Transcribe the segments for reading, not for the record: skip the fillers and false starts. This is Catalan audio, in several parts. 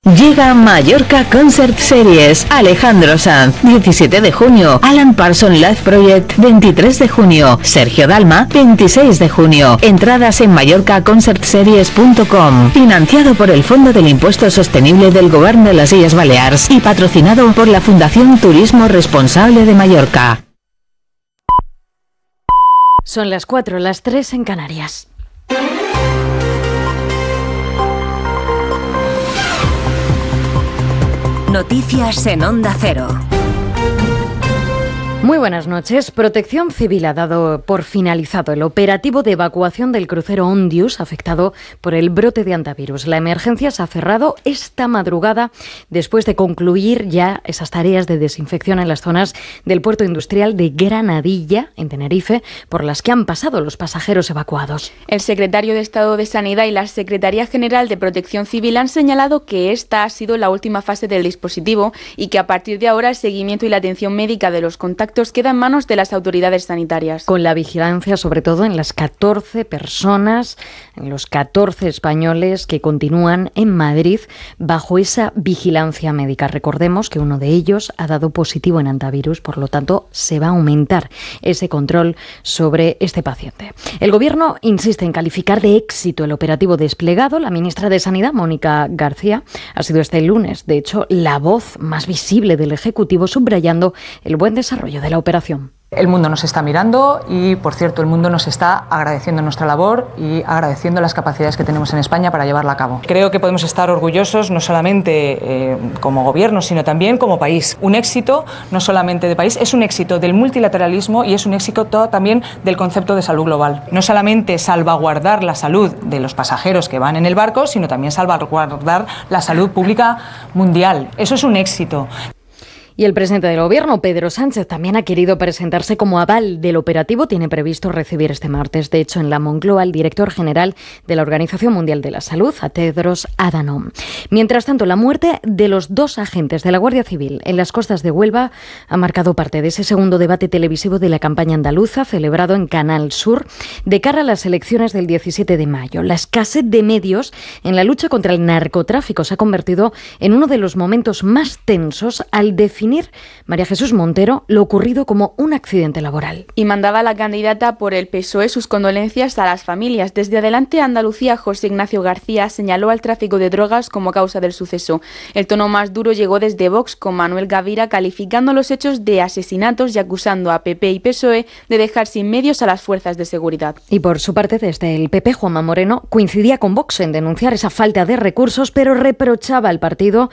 Llega Mallorca Concert Series. Alejandro Sanz, 17 de junio. Alan Parsons Live Project, 23 de junio. Sergio Dalma, 26 de junio. Entradas en mallorcaconcertseries.com. Financiado por el Fondo del Impuesto Sostenible del Gobierno de las Illes Balears y patrocinado por la Fundación Turismo Responsable de Mallorca. Son las 4, las 3 en Canarias. Noticias en Onda Cero. Muy buenas noches. Protección Civil ha dado por finalizado el operativo de evacuación del crucero Ondius afectado por el brote de hantavirus. La emergencia se ha cerrado esta madrugada después de concluir ya esas tareas de desinfección en las zonas del puerto industrial de Granadilla, en Tenerife, por las que han pasado los pasajeros evacuados. El secretario de Estado de Sanidad y la Secretaría General de Protección Civil han señalado que esta ha sido la última fase del dispositivo y que a partir de ahora el seguimiento y la atención médica de los contactos queda en manos de las autoridades sanitarias. Con la vigilancia, sobre todo, en las 14 personas, en los 14 españoles que continúan en Madrid bajo esa vigilancia médica. Recordemos que uno de ellos ha dado positivo en hantavirus, por lo tanto, se va a aumentar ese control sobre este paciente. El Gobierno insiste en calificar de éxito el operativo desplegado. La ministra de Sanidad, Mónica García, ha sido este lunes, de hecho, la voz más visible del Ejecutivo, subrayando el buen desarrollo de la operación. El mundo nos está mirando y, por cierto, el mundo nos está agradeciendo nuestra labor y agradeciendo las capacidades que tenemos en España para llevarla a cabo. Creo que podemos estar orgullosos no solamente como gobierno, sino también como país. Un éxito no solamente de país, es un éxito del multilateralismo y es un éxito también del concepto de salud global. No solamente salvaguardar la salud de los pasajeros que van en el barco, sino también salvaguardar la salud pública mundial. Eso es un éxito. Y el presidente del Gobierno, Pedro Sánchez, también ha querido presentarse como aval del operativo. Tiene previsto recibir este martes, de hecho, en la Moncloa, al director general de la Organización Mundial de la Salud, a Tedros Adhanom. Mientras tanto, la muerte de los 2 agentes de la Guardia Civil en las costas de Huelva ha marcado parte de ese segundo debate televisivo de la campaña andaluza, celebrado en Canal Sur, de cara a las elecciones del 17 de mayo. La escasez de medios en la lucha contra el narcotráfico se ha convertido en uno de los momentos más tensos al definir María Jesús Montero lo ocurrido como un accidente laboral. Y mandaba a la candidata por el PSOE sus condolencias a las familias. Desde Adelante Andalucía, José Ignacio García señaló al tráfico de drogas como causa del suceso. El tono más duro llegó desde Vox, con Manuel Gavira calificando los hechos de asesinatos y acusando a PP y PSOE de dejar sin medios a las fuerzas de seguridad. Y por su parte, desde el PP, Juanma Moreno coincidía con Vox en denunciar esa falta de recursos, pero reprochaba al partido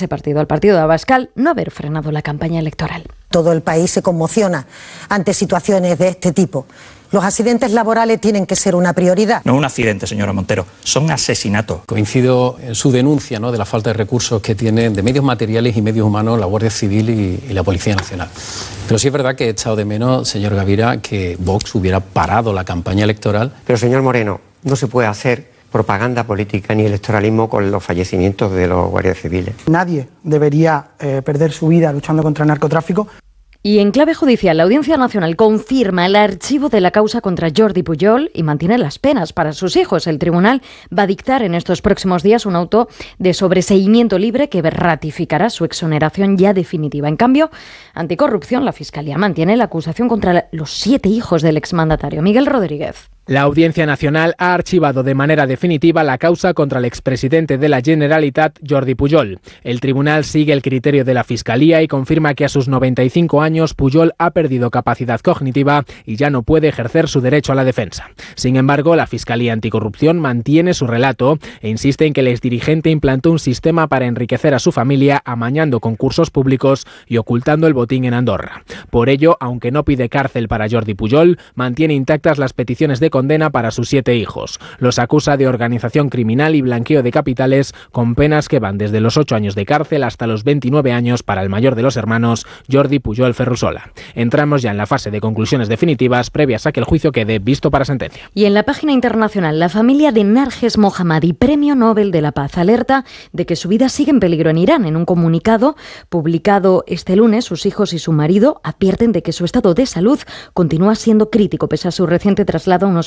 de Abascal, no haber frenado la campaña electoral. Todo el país se conmociona ante situaciones de este tipo. Los accidentes laborales tienen que ser una prioridad. No un accidente, señora Montero, son asesinatos. Coincido en su denuncia, ¿no?, de la falta de recursos que tienen de medios materiales y medios humanos la Guardia Civil y la Policía Nacional. Pero sí es verdad que he echado de menos, señor Gavira, que Vox hubiera parado la campaña electoral. Pero, señor Moreno, no se puede hacer propaganda política ni electoralismo con los fallecimientos de los guardias civiles. Nadie debería perder su vida luchando contra el narcotráfico. Y en clave judicial, la Audiencia Nacional confirma el archivo de la causa contra Jordi Pujol y mantiene las penas para sus hijos. El tribunal va a dictar en estos próximos días un auto de sobreseimiento libre que ratificará su exoneración ya definitiva. En cambio, Anticorrupción, la Fiscalía mantiene la acusación contra los 7 hijos del exmandatario. Miguel Rodríguez. La Audiencia Nacional ha archivado de manera definitiva la causa contra el expresidente de la Generalitat, Jordi Pujol. El tribunal sigue el criterio de la Fiscalía y confirma que a sus 95 años Pujol ha perdido capacidad cognitiva y ya no puede ejercer su derecho a la defensa. Sin embargo, la Fiscalía Anticorrupción mantiene su relato e insiste en que el exdirigente implantó un sistema para enriquecer a su familia amañando concursos públicos y ocultando el botín en Andorra. Por ello, aunque no pide cárcel para Jordi Pujol, mantiene intactas las peticiones de condena para sus 7 hijos. Los acusa de organización criminal y blanqueo de capitales con penas que van desde los 8 años de cárcel hasta los 29 años para el mayor de los hermanos, Jordi Pujol Ferrusola. Entramos ya en la fase de conclusiones definitivas previas a que el juicio quede visto para sentencia. Y en la página internacional, la familia de Narges Mohammadi, Premio Nobel de la Paz, alerta de que su vida sigue en peligro en Irán. En un comunicado publicado este lunes, sus hijos y su marido advierten de que su estado de salud continúa siendo crítico pese a su reciente traslado a un hospital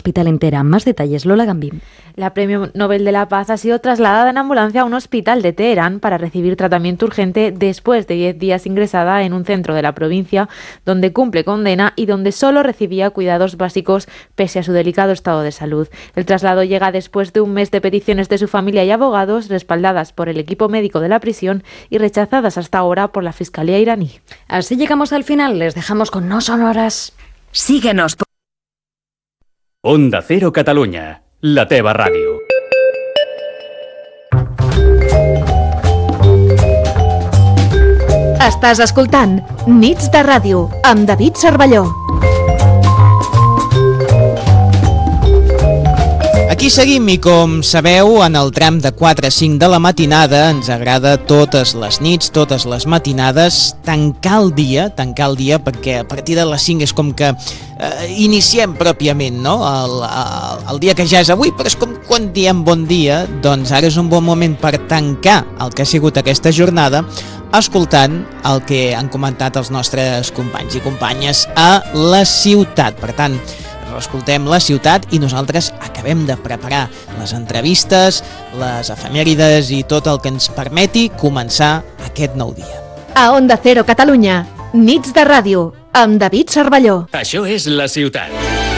hospital entera. Más detalles, Lola Gambim. La Premio Nobel de la Paz ha sido trasladada en ambulancia a un hospital de Teherán para recibir tratamiento urgente después de 10 días ingresada en un centro de la provincia donde cumple condena y donde solo recibía cuidados básicos pese a su delicado estado de salud. El traslado llega después de un mes de peticiones de su familia y abogados respaldadas por el equipo médico de la prisión y rechazadas hasta ahora por la Fiscalía iraní. Así llegamos al final, les dejamos con No Sonoras. Síguenos. Onda Cero Catalunya, la teva ràdio. Estàs escoltant Nits de Ràdio amb David Cervelló. Aquí seguim i, com sabeu, en el tram de 4 a 5 de la matinada ens agrada totes les nits, totes les matinades, tancar el dia perquè a partir de les 5 és com que iniciem pròpiament, no? El dia que ja és avui, però és com quan diem bon dia, doncs ara és un bon moment per tancar el que ha sigut aquesta jornada escoltant el que han comentat els nostres companys i companyes a la ciutat. Per tant, escoltem la ciutat i nosaltres acabem de preparar les entrevistes, les efemèrides i tot el que ens permeti començar aquest nou dia. A Onda Cero Catalunya, Nits de Ràdio, amb David Cervelló. Això és la ciutat.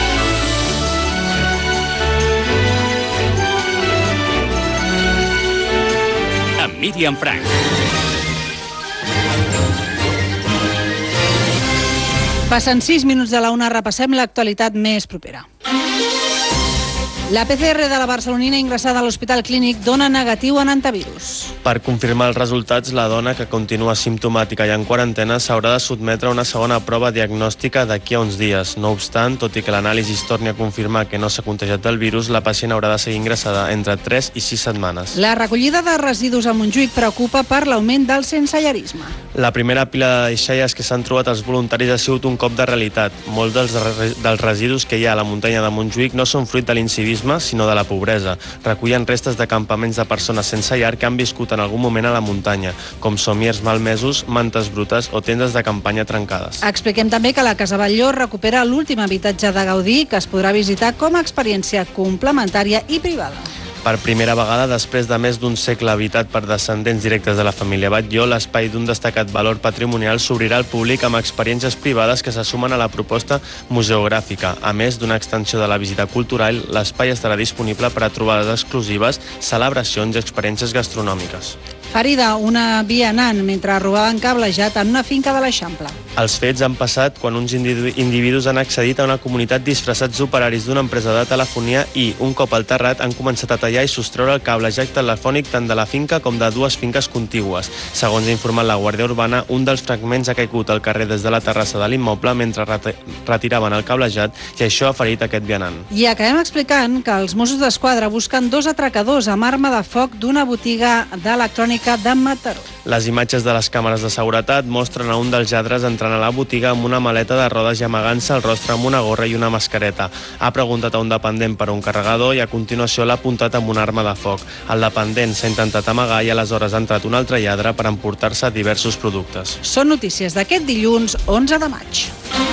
Amb Míriam Frank. Passen 6 minuts de la una, repassem l'actualitat més propera. La PCR de la barcelonina ingressada a l'Hospital Clínic dona negatiu en antivirus. Per confirmar els resultats, la dona, que continua simptomàtica i en quarantena, s'haurà de sotmetre a una segona prova diagnòstica d'aquí a uns dies. No obstant, tot i que l'anàlisi es torni a confirmar que no s'ha contagiat del virus, la pacient haurà de seguir ingressada entre 3 i 6 setmanes. La recollida de residus a Montjuïc preocupa per l'augment del sensellarisme. La primera pila de deixalles que s'han trobat els voluntaris ha sigut un cop de realitat. Molts dels residus que hi ha a la muntanya de Montjuïc no són fruit de l'incivisme, sinó de la pobresa. Recullen restes de campaments de persones sense llar que han viscut en algun moment a la muntanya, com somiers malmesos, mantes brutes o tendes de campanya trencades. Expliquem també que la Casa Batlló recupera l'últim habitatge de Gaudí que es podrà visitar com a experiència complementària i privada. Per primera vegada, després de més d'un segle habitat per descendents directes de la família Batlló, l'espai d'un destacat valor patrimonial s'obrirà al públic amb experiències privades que se sumen a la proposta museogràfica. A més d'una extensió de la visita cultural, l'espai estarà disponible per a trobades exclusives, celebracions i experiències gastronòmiques. Ferida una vianant mentre robaven cablejat en una finca de l'Eixample. Els fets han passat quan uns individus han accedit a una comunitat disfressats d'operaris d'una empresa de telefonia i, un cop al terrat, han començat a tallar i sostreure el cablejat telefònic tant de la finca com de dues finques contigües. Segons ha informat la Guàrdia Urbana, un dels fragments ha caigut al carrer des de la terrassa de l'immoble mentre retiraven el cablejat i això ha ferit aquest vianant. I acabem explicant que els Mossos d'Esquadra busquen 2 atracadors amb arma de foc d'una botiga d'electrònica de Mataró. Les imatges de les càmeres de seguretat mostren a un dels lladres entrant a la botiga amb una maleta de rodes i amagant-se el rostre amb una gorra i una mascareta. Ha preguntat a un dependent per un carregador i a continuació l'ha apuntat amb una arma de foc. El dependent s'ha intentat amagar i aleshores ha entrat un altre lladre per emportar-se diversos productes. Són notícies d'aquest dilluns 11 de maig.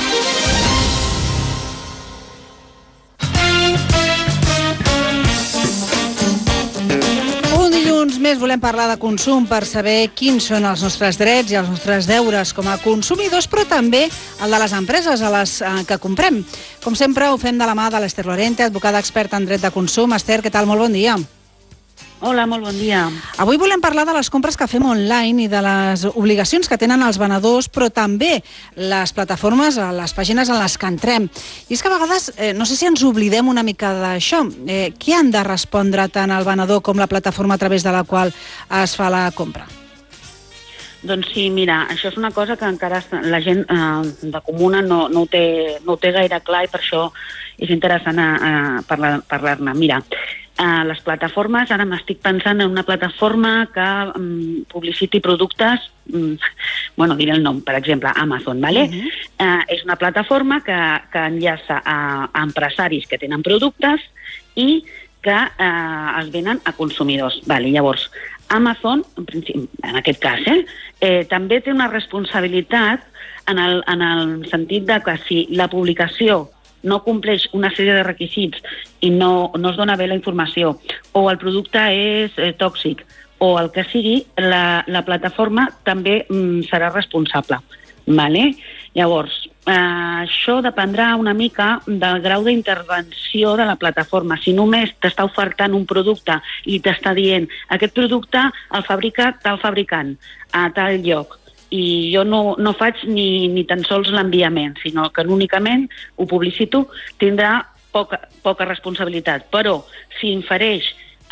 Més volem parlar de consum per saber quins són els nostres drets i els nostres deures com a consumidors, però també el de les empreses a les que comprem. Com sempre, ho fem de la mà de l'Ester Lorente, advocada experta en dret de consum. Esther, què tal? Molt bon dia. Hola, molt bon dia. Avui volem parlar de les compres que fem online i de les obligacions que tenen els venedors, però també les plataformes, les pàgines en les que entrem. I és que a vegades, no sé si ens oblidem una mica d'això. Què han de respondre tant el venedor com la plataforma a través de la qual es fa la compra? Doncs sí, mira, això és una cosa que encara la gent de comuna no ho té gaire clar i per això és interessant parlar-ne. Mira, les plataformes, ara m'estic pensant en una plataforma que publiciti productes, diré el nom, per exemple, Amazon, ¿vale? És una plataforma que enllaça a empresaris que tenen productes i que es venen a consumidors. Vale, llavors, Amazon, en aquest cas, també té una responsabilitat en el sentit de que si la publicació no compleix una sèrie de requisits i no es dona bé la informació, o el producte és tòxic, o el que sigui, la plataforma també serà responsable. Vale? Llavors, això dependrà una mica del grau d'intervenció de la plataforma. Si només t'està ofertant un producte i t'està dient aquest producte el fabrica tal fabricant a tal lloc, i jo no faig ni tan sols l'enviament, sinó que únicament ho publicito, tindrà poca responsabilitat. Però si infereix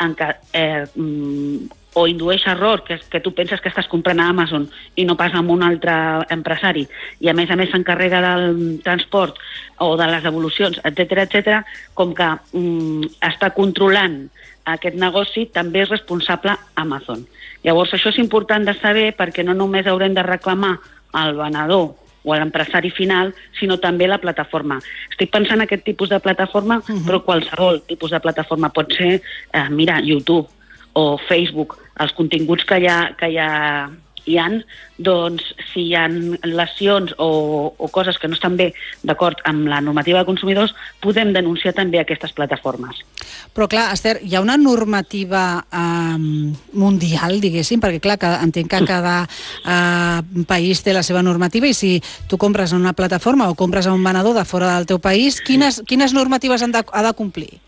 o indueix error, que tu penses que estàs comprant a Amazon i no pas amb un altre empresari, i a més s'encarrega del transport o de les devolucions, etc., com que està controlant aquest negoci, també és responsable Amazon. Llavors, això és important de saber, perquè no només haurem de reclamar al venedor o a l'empresari final, sinó també la plataforma. Estic pensant en aquest tipus de plataforma, però qualsevol tipus de plataforma pot ser, YouTube o Facebook, els continguts que hi ha, doncs si hi ha lesions o coses que no estan bé d'acord amb la normativa de consumidors, podem denunciar també aquestes plataformes. Però clar, Esther, hi ha una normativa mundial, diguéssim, perquè clar, entenc que cada país té la seva normativa, i si tu compres en una plataforma o compres a un venedor de fora del teu país, quines normatives ha de complir?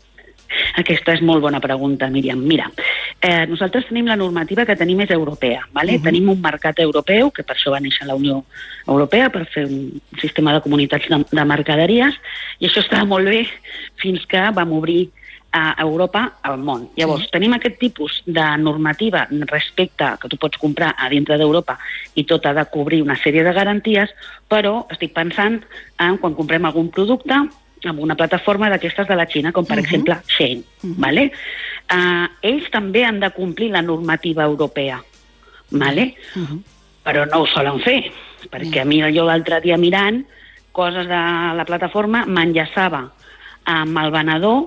Aquesta és molt bona pregunta, Míriam. Mira, nosaltres tenim la normativa que tenim és europea, ¿vale? Tenim un mercat europeu, que per això va néixer la Unió Europea, per fer un sistema de comunitats de mercaderies, i això estava molt bé fins que vam obrir a Europa al món. Llavors, tenim aquest tipus de normativa respecte que tu pots comprar a dintre d'Europa i tot ha de cobrir una sèrie de garanties, però estic pensant en quan comprem algun producte amb una plataforma d'aquestes de la Xina, com per exemple Shein. Vale? Ells també han de complir la normativa europea, vale? Però no ho solen fer, perquè mira, jo l'altre dia mirant coses de la plataforma m'enllaçava amb el venedor,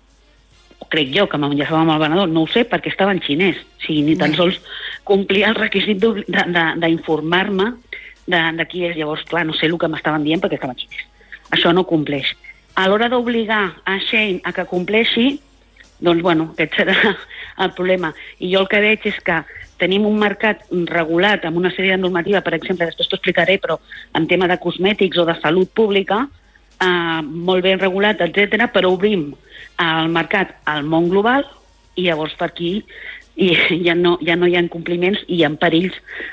crec jo que m'enllaçava amb el venedor, no ho sé, perquè estava en xinès, o sigui, ni tan sols complia el requisit d'informar-me de qui és. Llavors, clar, no sé el que m'estaven dient perquè estava en xinès. Això no compleix. A l'hora d'obligar a Shein a que compleixi, doncs, bueno, aquest serà el problema. I jo el que veig és que tenim un mercat regulat amb una sèrie de normativa, per exemple, després t'ho explicaré, però en tema de cosmètics o de salut pública, molt ben regulat, etc., però obrim el mercat al món global i llavors per aquí ja no hi ha compliments i hi ha perills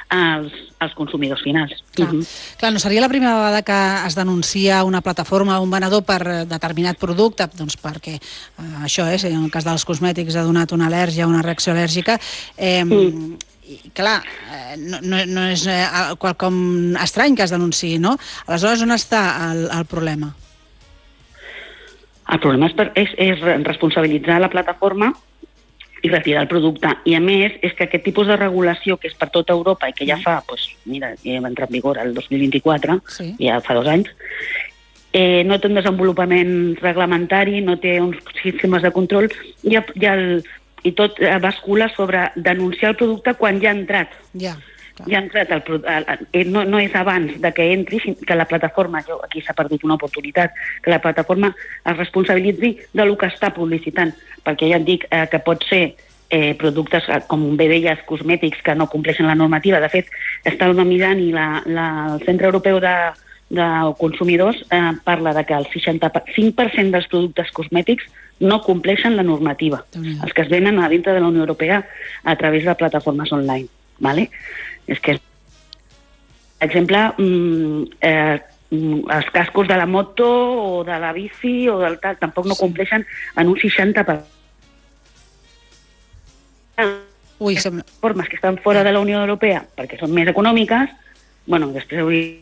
als consumidors finals. Clar, no seria la primera vegada que es denuncia una plataforma o un venedor per determinat producte, doncs perquè això és, en el cas dels cosmètics ha donat una al·lèrgia, una reacció al·lèrgica, i clar, no és quelcom estrany que es denunciï, no? Aleshores, on està el problema? El problema és responsabilitzar la plataforma i retirar el producte. I a més, és que aquest tipus de regulació que és per tota Europa i que ja fa, mira, ja va entrar en vigor el 2024, ja fa 2 anys, no té un desenvolupament reglamentari, no té uns sistemes de control i tot bascula sobre denunciar el producte quan ja ha entrat. Ja ha entrat no és abans de que entri, que la plataforma, aquí s'ha perdut una oportunitat, que la plataforma es responsabilitzi del que està publicitant, perquè ja et dic que pot ser productes, com bé deies, cosmètics que no compleixen la normativa. De fet, estava mirant i el Centre Europeu de Consumidors parla de que el 65% dels productes cosmètics no compleixen la normativa, els que es venen a dintre de la Unió Europea a través de plataformes online. Vale? És que, per exemple, els cascos de la moto o de la bici o del tal tampoc no compleixen en un 60%. Formes que estan fora de la Unió Europea perquè són més econòmiques, bueno, després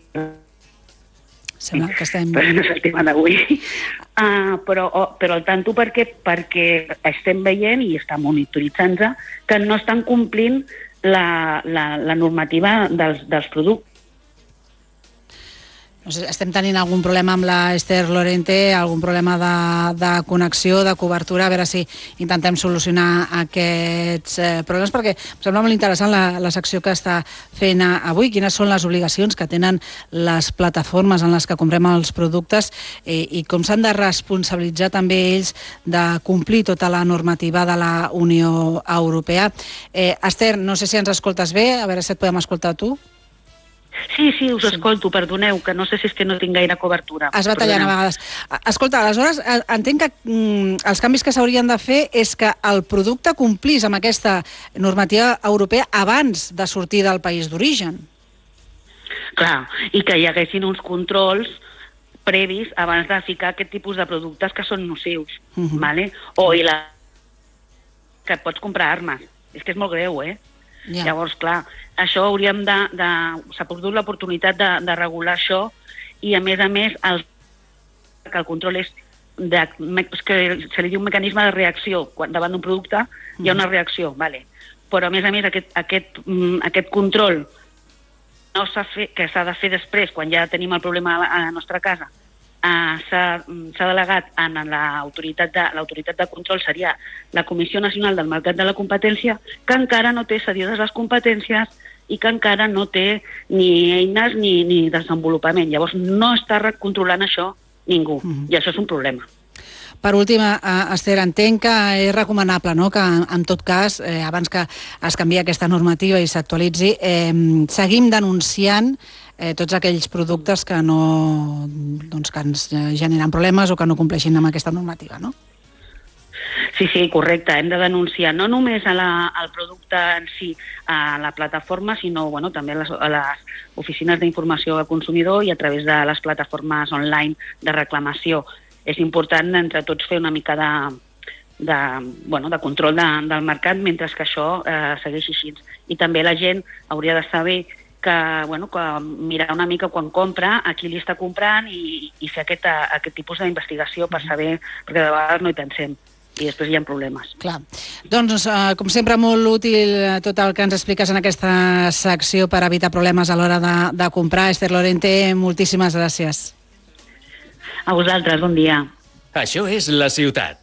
sembla que estem... però no és el tema d'avui. Però al tanto perquè estem veient i està monitoritzant-se que no estan complint la normativa dels productes. No sé, estem tenint algun problema amb la Esther Lorente, algun problema de connexió, de cobertura, a veure si intentem solucionar aquests problemes, perquè em sembla molt interessant la secció que està fent avui, quines són les obligacions que tenen les plataformes en les que comprem els productes i com s'han de responsabilitzar també ells de complir tota la normativa de la Unió Europea. Esther, no sé si ens escoltes bé, a veure si et podem escoltar tu. Sí, us escolto, perdoneu, que no sé si és que no tinc gaire cobertura. Es va tallant a vegades. Escolta, aleshores, entenc que els canvis que s'haurien de fer és que el producte complís amb aquesta normativa europea abans de sortir del país d'origen. Clar, i que hi haguessin uns controls previs abans de ficar aquest tipus de productes que són nocius, ¿vale? O que pots comprar armes. És que és molt greu, Ja. Llavors, clar, això hauríem s'ha perdut l'oportunitat de regular això i, a més, que el control és que se li diu un mecanisme de reacció. Quan davant d'un producte hi ha una reacció, vale. Però, a més, aquest control que s'ha de fer després, quan ja tenim el problema a la nostra casa, s'ha delegat en l'autoritat de control, seria la Comissió Nacional del Mercat de la Competència, que encara no té cedides les competències i que encara no té ni eines ni desenvolupament. Llavors no està controlant això ningú, i això és un problema. Per últim, Esther, entenc que és recomanable, no?, que en tot cas, abans que es canviï aquesta normativa i s'actualitzi, seguim denunciant tots aquells productes que que ens generen problemes o que no compleixin amb aquesta normativa, no? Sí, correcte. Hem de denunciar no només al producte en si, a la plataforma, sinó també a les oficines d'informació al consumidor i a través de les plataformes online de reclamació. És important entre tots fer una mica de control del mercat mentre que això segueixi així. I també la gent hauria de saber que mirar una mica quan compra, a qui li està comprant i fer aquest tipus d'investigació per saber, perquè de vegades no hi pensem i després hi ha problemes. Clar. Doncs, com sempre, molt útil tot el que ens expliques en aquesta secció per evitar problemes a l'hora de comprar. Esther Lorente, moltíssimes gràcies. A vosaltres, bon dia. Això és La Ciutat.